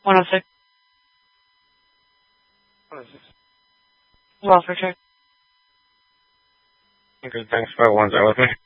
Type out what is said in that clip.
106. What is this? Welfare check. Okay, thanks for that one. Is that with me?